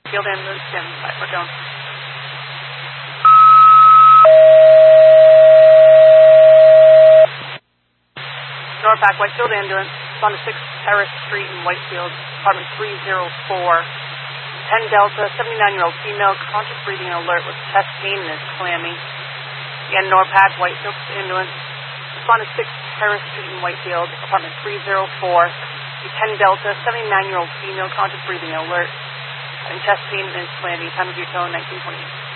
Whitefield ambulance, standing by for down. Norpac Whitefield ambulance, on 6 Terrace Street in Whitefield, apartment 304. 10 Delta, 79-year-old female, conscious breathing alert with chest pain and is clammy. Again, Norpac Whitefield ambulance, on 6 Terrace Street in Whitefield, apartment 304. 10 Delta, 79-year-old female, conscious breathing alert, and chest pain and is clammy. Time of your tone, 1928.